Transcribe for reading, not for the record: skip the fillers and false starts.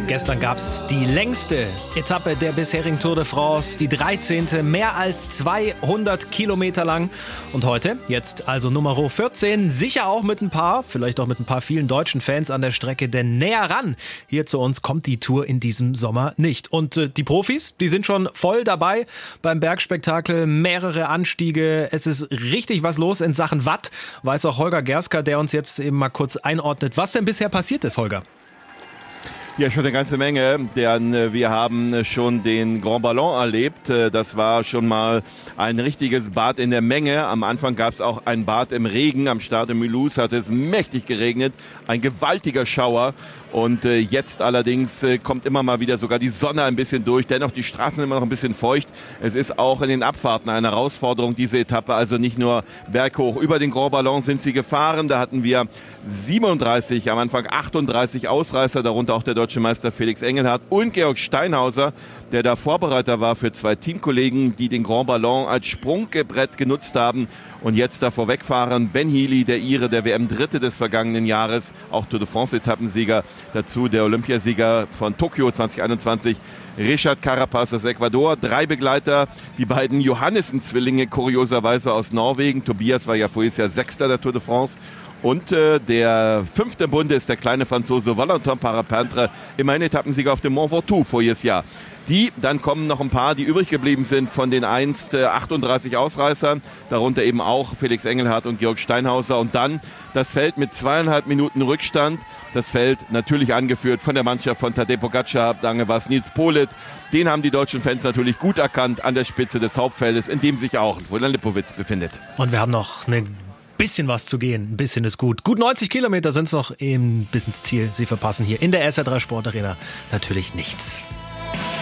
Gestern gab es die längste Etappe der bisherigen Tour de France, die 13., mehr als 200 Kilometer lang. Und heute, jetzt also Nummer 14, sicher auch mit ein paar, vielleicht auch mit ein paar vielen deutschen Fans an der Strecke, denn näher ran hier zu uns kommt die Tour in diesem Sommer nicht. Und die Profis, die sind schon voll dabei beim Bergspektakel, mehrere Anstiege, es ist richtig was los in Sachen Watt, weiß auch Holger Gerska, der uns jetzt eben mal kurz einordnet, was denn bisher passiert ist, Holger. Ja, schon eine ganze Menge, denn wir haben schon den Grand Ballon erlebt. Das war schon mal ein richtiges Bad in der Menge. Am Anfang gab es auch ein Bad im Regen. Am Start in Mulhouse hat es mächtig geregnet. Ein gewaltiger Schauer. Und jetzt allerdings kommt immer mal wieder sogar die Sonne ein bisschen durch. Dennoch die Straßen sind immer noch ein bisschen feucht. Es ist auch in den Abfahrten eine Herausforderung, diese Etappe. Also nicht nur berghoch. Über den Grand Ballon sind sie gefahren. Da hatten wir 37, am Anfang 38 Ausreißer, darunter auch der deutsche Meister Felix Engelhardt und Georg Steinhauser, der da Vorbereiter war für zwei Teamkollegen, die den Grand Ballon als Sprungbrett genutzt haben und jetzt davor wegfahren. Ben Healy, der Ire, der WM-Dritte des vergangenen Jahres, auch Tour de France-Etappensieger, dazu der Olympiasieger von Tokio 2021, Richard Carapaz aus Ecuador, 3 Begleiter, die beiden Johannessen-Zwillinge, kurioserweise aus Norwegen. Tobias war ja voriges Jahr Sechster der Tour de France. Und der 5. im Bunde ist der kleine Franzose Valentin Parapintre, immerhin Etappensieger auf dem Mont Ventoux voriges Jahr. Dann kommen noch ein paar, die übrig geblieben sind von den einst 38 Ausreißern, darunter eben auch Felix Engelhardt und Georg Steinhauser. Und dann das Feld mit 2,5 Minuten Rückstand. Das Feld natürlich angeführt von der Mannschaft von Tadej Pogačar, lange war es Nils Politt. Den haben die deutschen Fans natürlich gut erkannt an der Spitze des Hauptfeldes, in dem sich auch Roland Lipowitz befindet. Und wir haben noch eine bisschen was zu gehen. Ein bisschen ist gut. Gut 90 Kilometer sind es noch bis ins Ziel. Sie verpassen hier in der SR3 Sportarena natürlich nichts.